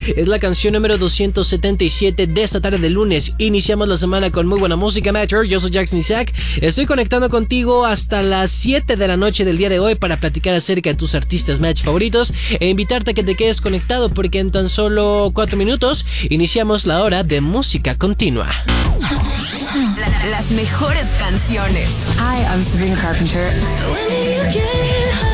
Es la canción número 277 de esta tarde de lunes. Iniciamos la semana con muy buena música, Matter. Yo soy Jackson Isaac. Estoy conectando contigo hasta las 7 de la noche del día de hoy para platicar acerca de tus artistas match favoritos e invitarte a que te quedes conectado porque en tan solo 4 minutos iniciamos la hora de música continua. Las mejores canciones. Hi, I'm Sabrina Carpenter. When you get